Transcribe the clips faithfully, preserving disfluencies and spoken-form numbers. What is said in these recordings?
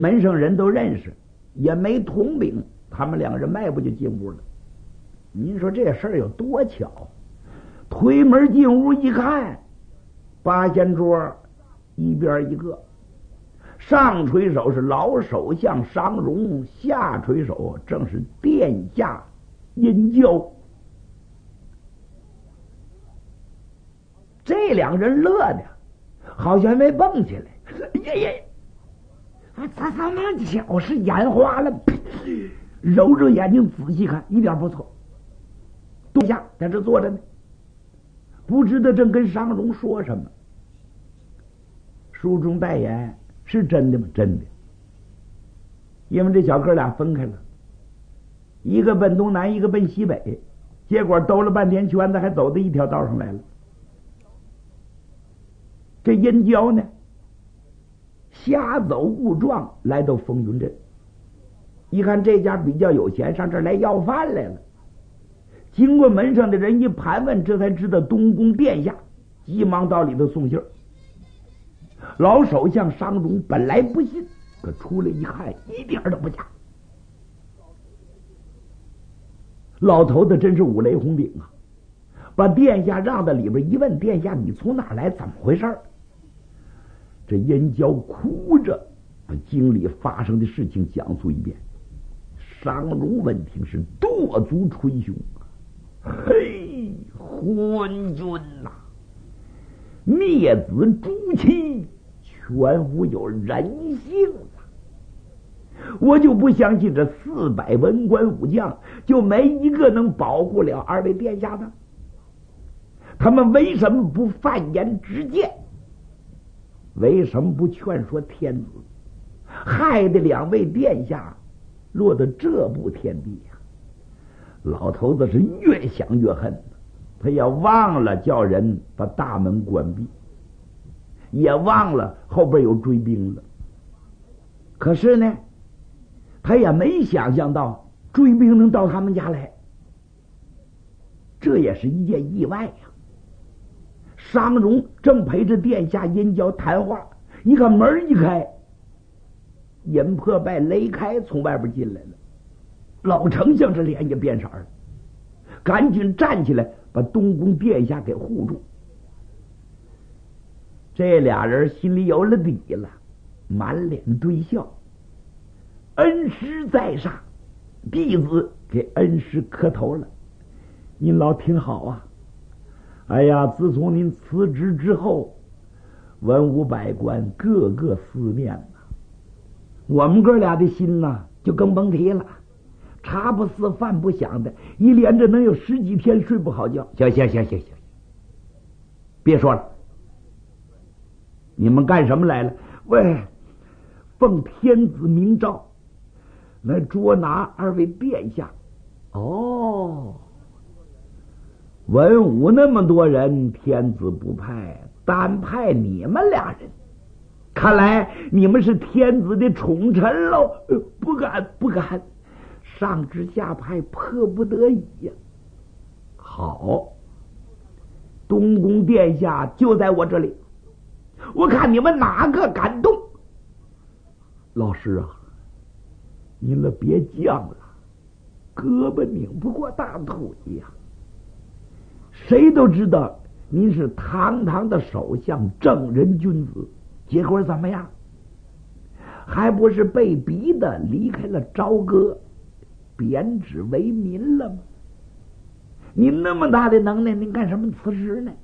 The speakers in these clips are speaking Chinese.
门上人都认识，也没同禀，他们两个人迈步就进屋了。您说这事儿有多巧？推门进屋一看，八仙桌一边一个，上垂手是老首相商容，下垂手正是殿下殷郊。这两人乐的好像没蹦起来，呀呀！怎怎么巧是眼花了？揉着眼睛仔细看，一点不错。殿下在这坐着呢，不知道正跟商容说什么。书中代言是真的吗？真的。因为这小哥俩分开了，一个奔东南，一个奔西北，结果兜了半天圈子，还走到一条道上来了。这殷郊呢，瞎走误撞来到风云镇，一看这家比较有钱，上这儿来要饭来了。经过门上的人一盘问，这才知道东宫殿下，急忙到里头送信儿。老首相商容本来不信，可出来一看，一点都不假。老头子真是五雷轰顶啊！把殿下让到里边一问，殿下你从哪来？怎么回事？这殷郊哭着把经里发生的事情讲述一遍。商容闻听是跺足捶胸，嘿，昏君呐、啊，灭子诛妻，全无有人性啊！我就不相信这四百文官武将就没一个能保护了二位殿下的。他们为什么不犯言直谏？为什么不劝说天子？害得两位殿下落到这步田地呀、啊！老头子是越想越恨，他也忘了叫人把大门关闭，也忘了后边有追兵了。可是呢，他也没想象到追兵能到他们家来，这也是一件意外呀、啊。商容正陪着殿下殷郊谈话，一看门一开，尹破败、雷开从外边进来了。老丞相这脸也变色了，赶紧站起来把东宫殿下给护住。这俩人心里有了底了，满脸堆笑。恩师在上，弟子给恩师磕头了。您老挺好啊！哎呀，自从您辞职之后，文武百官个个思念呐，我们哥俩的心呐就更甭提了，茶不思饭不想的，一连着能有十几天睡不好觉。行行行行行，别说了，你们干什么来了？喂，奉天子明诏来捉拿二位殿下。哦，文武那么多人，天子不派，单派你们俩人，看来你们是天子的宠臣喽、呃！不敢不敢，上至下派，迫不得已呀、啊。好，东宫殿下就在我这里，我看你们哪个敢动？老师啊，您了别犟了，胳膊拧不过大腿呀、啊。谁都知道您是堂堂的首相，正人君子，结果怎么样？还不是被逼的离开了朝歌，贬职为民了吗？您那么大的能耐，您干什么辞职呢？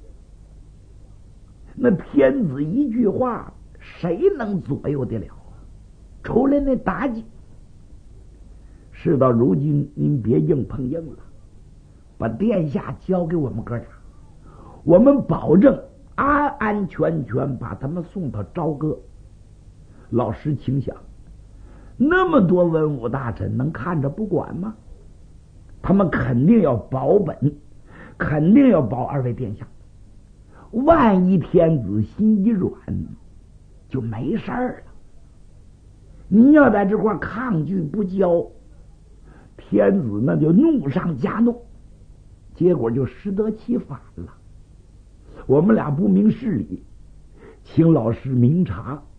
那天子一句话，谁能左右得了？除了那妲己。事到如今，您别硬碰硬了，把殿下交给我们哥俩，我们保证安安全全把他们送到朝歌。老师请想，那么多文武大臣能看着不管吗？他们肯定要保本，肯定要保二位殿下。万一天子心一软，就没事儿了。您要在这块抗拒不交，天子那就怒上加怒，结果就适得其反了。我们俩不明事理，请老师明察。